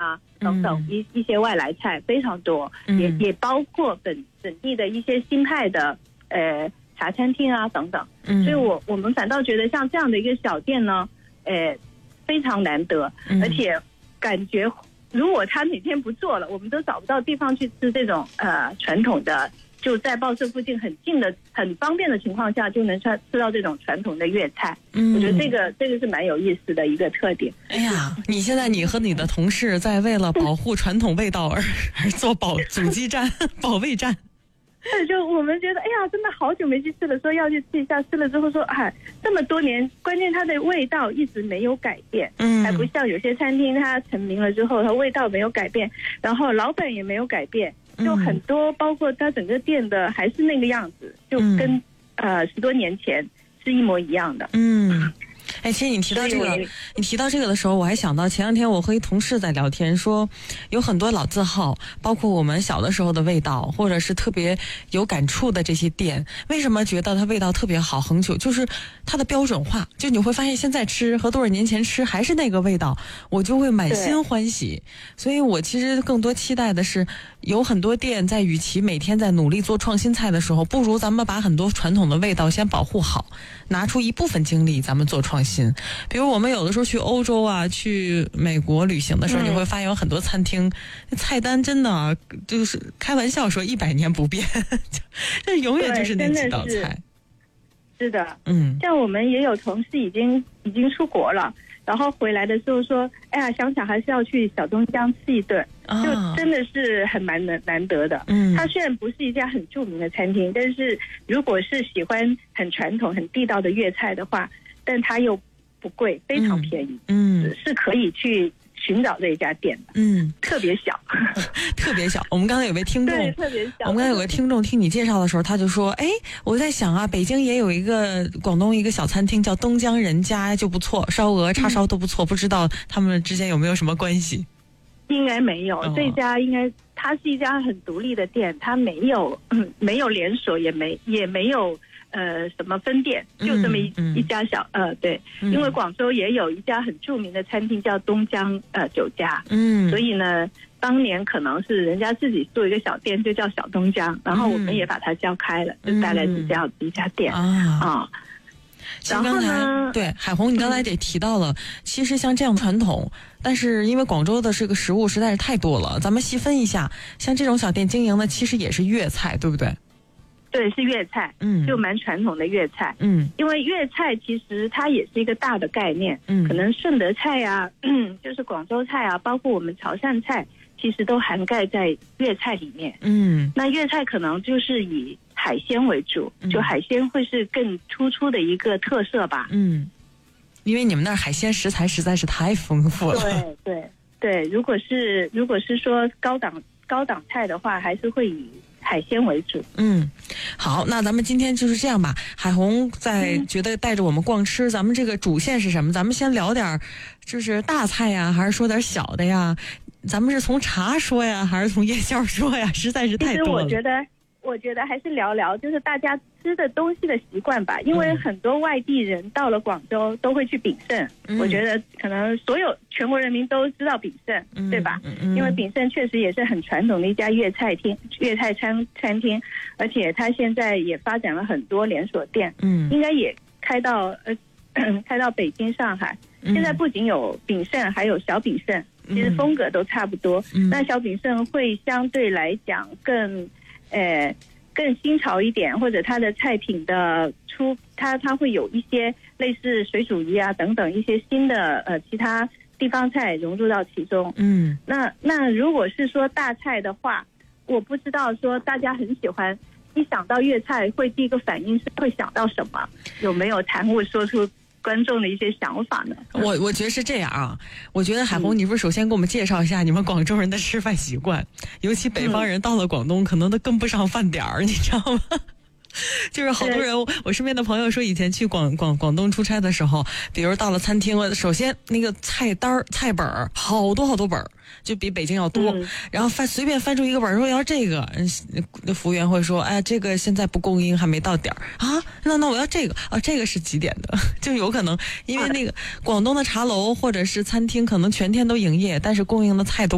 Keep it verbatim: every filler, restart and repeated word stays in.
啊等等一一些外来菜非常多， 嗯、 也也包括本本地的一些新派的呃茶餐厅啊等等。 嗯、 所以我我们反倒觉得像这样的一个小店呢，呃非常难得， 嗯、 而且感觉如果他哪天不做了，我们都找不到地方去吃这种呃传统的。就在报社附近很近的、很方便的情况下，就能吃吃到这种传统的粤菜。嗯，我觉得这个这个是蛮有意思的一个特点。 哎呀，你现在你和你的同事在为了保护传统味道而而做保阻击战、保卫战。 对，就我们觉得，哎呀，真的好久没去吃了，说要去吃一下，吃了之后说，哎，这么多年，关键它的味道一直没有改变，嗯，还不像有些餐厅它成名了之后，它味道没有改变，然后老板也没有改变。就很多，包括它整个店的还是那个样子，就跟、嗯、呃十多年前是一模一样的。嗯， 哎，其实你提到这个，你提到这个的时候，我还想到前两天我和一同事在聊天，说有很多老字号，包括我们小的时候的味道，或者是特别有感触的这些店，为什么觉得它味道特别好恒久？就是它的标准化，就你会发现现在吃和多少年前吃还是那个味道，我就会满心欢喜。所以我其实更多期待的是，有很多店在与其每天在努力做创新菜的时候，不如咱们把很多传统的味道先保护好，拿出一部分精力咱们做创新。比如我们有的时候去欧洲啊，去美国旅行的时候，嗯、你会发现有很多餐厅菜单真的、啊、就是开玩笑说一百年不变，这永远就是那几道菜。 是的，嗯，像我们也有同事已经已经出国了，然后回来的时候说，哎呀，想想还是要去小东江吃一顿，哦、就真的是很蛮难难得的。嗯，它虽然不是一家很著名的餐厅，但是如果是喜欢很传统、很地道的粤菜的话，但它又不贵，非常便宜，嗯，嗯是可以去寻找这一家店的，嗯，特别小， 特别小。我们刚才有位听众， 对，特别小。 我们刚才有个听众听你介绍的时候，他就说：“哎，我在想啊，北京也有一个广东一个小餐厅叫东江人家，就不错，烧鹅、叉烧都不错，嗯、不知道他们之间有没有什么关系？” 应该没有，哦、这家应该它是一家很独立的店，它没有、嗯、没有连锁，也没也没有。呃，什么分店，就这么一、嗯嗯、一家小呃，对，嗯、因为广州也有一家很著名的餐厅叫东江呃酒家，嗯，所以呢，当年可能是人家自己做一个小店，就叫小东江，然后我们也把它叫开了，嗯、就大概是这样子一家店啊。啊然后呢，对海红，你刚才也提到了，嗯、其实像这样传统，但是因为广州的这个食物实在是太多了，咱们细分一下，像这种小店经营的，其实也是粤菜，对不对？ 对，是粤菜，嗯，就蛮传统的粤菜，嗯，因为粤菜其实它也是一个大的概念，嗯，可能顺德菜啊，嗯，就是广州菜啊，包括我们潮汕菜，其实都涵盖在粤菜里面，嗯，那粤菜可能就是以海鲜为主，嗯、就海鲜会是更突出的一个特色吧，嗯， 因为你们那儿海鲜食材实在是太丰富了， 对对对，如果是如果是说高档高档菜的话，还是会以海鲜为主。 嗯，好，那咱们今天就是这样吧。海红在觉得带着我们逛吃，嗯、咱们这个主线是什么？咱们先聊点就是大菜呀，还是说点小的呀？咱们是从茶说呀，还是从夜宵说呀？实在是太多了。 其实我觉得，我觉得还是聊聊就是大家吃的东西的习惯吧。因为很多外地人到了广州都会去炳胜，嗯、我觉得可能所有全国人民都知道炳胜，嗯、对吧？嗯、因为炳胜确实也是很传统的一家粤菜厅、粤菜餐餐厅，而且它现在也发展了很多连锁店，嗯，应该也开到呃开到北京、上海。现在不仅有炳胜，还有小炳胜，其实风格都差不多。嗯、那小炳胜会相对来讲更，呃，更新潮一点，或者它的菜品的出，它它会有一些类似水煮鱼啊等等一些新的呃其他地方菜融入到其中。嗯，那那如果是说大菜的话，我不知道说大家很喜欢，一想到粤菜会第一个反应是会想到什么？有没有谈或说出观众的一些想法呢？ 我我觉得是这样啊，我觉得海红，你不是首先给我们介绍一下你们广州人的吃饭习惯，尤其北方人到了广东，可能都跟不上饭点儿，你知道吗？就是好多人，我身边的朋友说，以前去广广广东出差的时候，比如到了餐厅，首先那个菜单菜本儿好多好多本儿，就比北京要多。嗯、然后翻随便翻出一个本儿，说要这个，那服务员会说，哎，这个现在不供应，还没到点儿啊。那那我要这个啊，这个是几点的？就有可能因为那个广东的茶楼或者是餐厅，可能全天都营业，但是供应的菜都